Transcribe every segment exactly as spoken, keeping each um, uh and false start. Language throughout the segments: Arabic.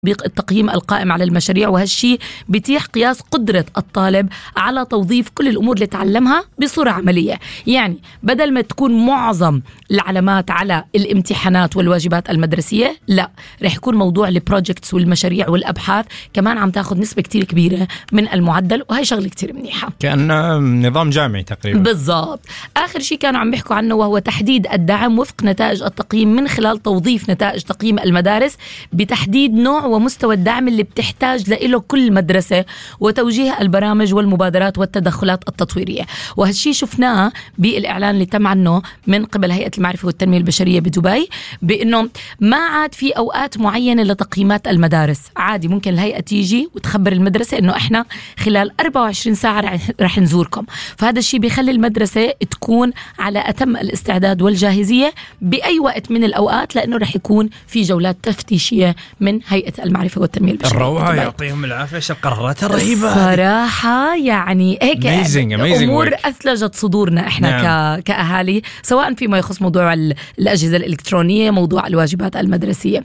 التقييم القائم على المشاريع، وهالشي بيتيح قياس قدرة الطالب على توظيف كل الأمور اللي تعلمها بصورة عملية. يعني بدل ما تكون معظم العلامات على الامتحانات والواجبات المدرسية، لا، رح يكون موضوع البروجكتس والمشاريع والأبحاث كمان عم تاخد نسبة كتير كبيرة من المعدل، وهي شغلة كتير منيحة، كأن نظام جامعي تقريبا. بالضبط. آخر شيء كانوا عم بيحكوا عنه وهو تحديد الدعم وفق نتائج التقييم من خلال توظيف نتائج تقييم المدارس بتحديد نوع ومستوى الدعم اللي بتحتاج له كل مدرسة، وتوجيه البرامج والمبادرات والتدخلات التطويرية. وهالشي شفناه بالإعلان اللي تم عنه من قبل هيئة المعرفة والتنمية البشرية بدبي، بأنه ما عاد في أوقات معينة لتقييمات المدارس. عادي ممكن الهيئة تيجي وتخبر المدرسة أنه إحنا خلال أربعة وعشرين ساعة رح نزوركم. فهذا الشيء بيخلي المدرسة تكون على أتم الاستعداد والجاهزية بأي وقت من الأوقات، لأنه رح يكون في جولات تفتيشية من هيئة المعرفة والتنمية البشرية. الروعة، يعطيهم العافية. ايش القرارات الرهيبة صراحة، يعني هيك amazing, amazing أمور work. أثلجت صدورنا إحنا نعم. كأهالي، سواء فيما يخص موضوع الأجهزة الإلكترونية، موضوع الواجبات المدرسية.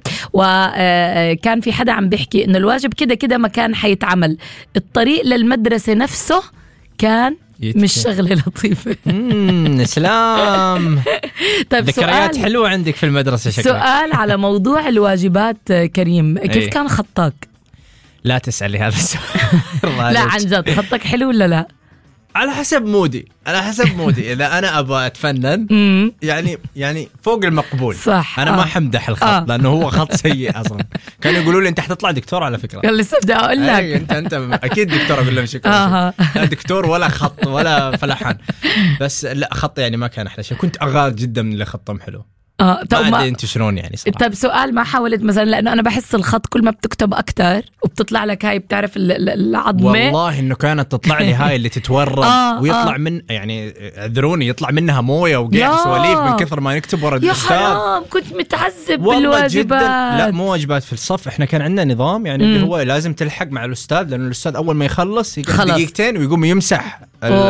وكان في حدا عم بيحكي إنه الواجب كده كده ما كان حيتعمل، الطريق للمدرسة نفسه كان يتكي. مش شغلة لطيفة. امم سلام. طيب، ذكريات حلوة عندك في المدرسة شكلك. سؤال على موضوع الواجبات كريم، كيف ايه؟ كان خطك؟ لا تسألي هذا السؤال. لا عن جد، خطك حلو ولا لا؟ على حسب مودي، على حسب مودي. إذا أنا أبغى أتفنن يعني يعني فوق المقبول، صح. أنا آه. ما حمدح الخط آه. لأنه هو خط سيء أصلا. كانوا يقولوا لي أنت حتطلع دكتور على فكرة. قال لسه بدي أقول لك أنت أنت أكيد دكتور. أقول لهم شكرا. آه. لا دكتور ولا خط ولا فلحان. بس لا، خط يعني ما كان أحلى شيء. كنت أغار جدا من اللي خطهم حلو. اه طب ما انت شلون يعني صراحة. طب سؤال، ما حاولت مثلا، لانه انا بحس الخط كل ما بتكتب اكتر وبتطلع لك هاي، بتعرف العظمه، والله انه كانت تطلع لي هاي اللي تتورم آه ويطلع آه. من يعني اعذروني يطلع منها مويه وقيع سواليف من كثر ما نكتب ورا الاستاذ. يا حرام، كنت متعذب بالواجبات. لا مو واجبات في الصف، احنا كان عندنا نظام يعني اللي هو لازم تلحق مع الاستاذ، لانه الاستاذ اول ما يخلص يقعد دقيقتين ويقوم يمسح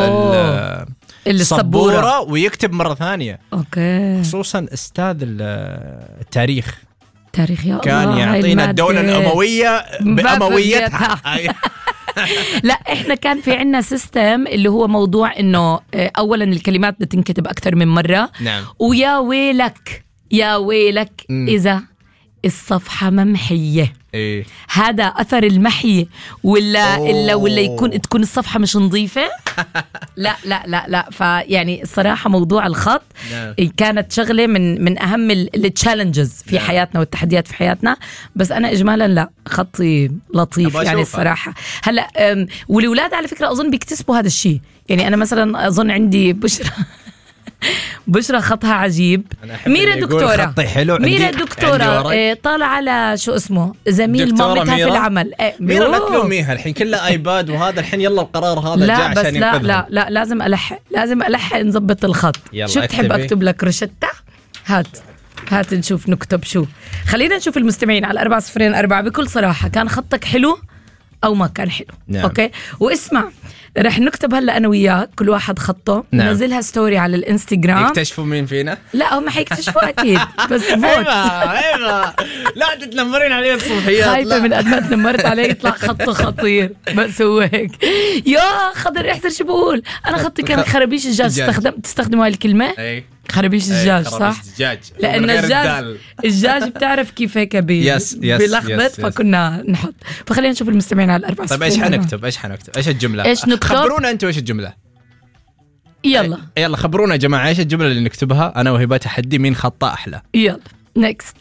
السبورة ويكتب مرة ثانية. أوكي. خصوصا أستاذ التاريخ تاريخ يا كان الله يعطينا الدولة الأموية بأمويتها. لا إحنا كان في عنا سيستم اللي هو موضوع إنه أولا الكلمات بتنكتب أكثر من مرة. نعم. ويا ويلك يا ويلك م. إذا الصفحة ممحية. إيه؟ هذا أثر المحي ولا إلا ولا يكون تكون الصفحة مش نظيفة. لا لا لا لا فيعني الصراحة موضوع الخط نعم. كانت شغلة من من أهم التشالنجز في نعم. حياتنا والتحديات في حياتنا. بس أنا إجمالا لا، خطي لطيف يعني الصراحة. هلا والولاد على فكرة أظن بيكتسبوا هذا الشيء. يعني أنا مثلا أظن عندي بشرى بشرى خطها عجيب. ميرا دكتورة ميرا دكتورة إيه طالع على شو اسمه زميل مامتها في العمل. إيه ميرا لا تلوميها الحين كلها ايباد وهذا الحين يلا القرار هذا لا جاء بس عشان لا لا لا لازم ألحق لازم ألحق نظبط الخط. شو بتحب أكتب لك روشتة؟ هات هات نشوف نكتب شو. خلينا نشوف المستمعين على أربعة صفرين أربعة بكل صراحة، كان خطك حلو أو ما كان حلو؟ نعم. أوكي. واسمع، رح نكتب هلا انا وياك كل واحد خطه. نعم. ننزلها ستوري على الانستغرام. يكتشفوا مين فينا؟ لا هم حيكتشفوا اكيد بس فوت. ايوه لا تتنمرين عليه الصبحيات. خايفه من قد ما تنمرت عليه يطلع خطه خطير. بس هو هيك يا خضر احضر شو بقول. انا خطي كان خرابيش الدجاج. استخدم تستخدموا هاي الكلمه؟ اي خرابيش الدجاج صح؟ لأن الدجاج الدجاج بتعرف كيف هيك بي بلخبط فكنا نحط. فخلينا نشوف المستمعين على الأربعة. طيب ايش حنكتب؟ ايش حنكتب؟ ايش الجملة؟ ايش نكتب؟ خبرونا انتوا ايش الجملة. يلا يلا خبرونا يا جماعة ايش الجملة اللي نكتبها. انا وهبة تحدي مين خطأ أحلى. يلا نيكست.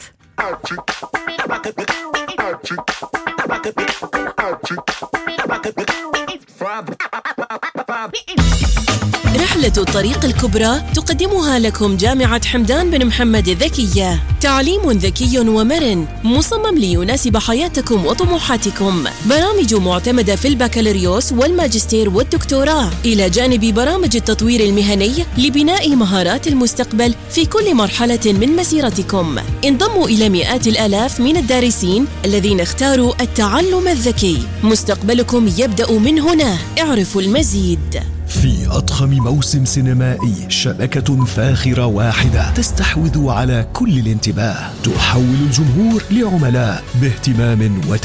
رحلة الطريق الكبرى تقدمها لكم جامعة حمدان بن محمد الذكية. تعليم ذكي ومرن مصمم ليناسب حياتكم وطموحاتكم. برامج معتمدة في البكالوريوس والماجستير والدكتوراه، إلى جانب برامج التطوير المهني لبناء مهارات المستقبل في كل مرحلة من مسيرتكم. انضموا إلى مئات الآلاف من الدارسين الذين اختاروا التعلم الذكي. مستقبلكم يبدأ من هنا. اعرفوا المزيد. في أضخم موسم سينمائي، شبكة فاخرة واحدة تستحوذ على كل الانتباه، تحول الجمهور لعملاء باهتمام وتركيز.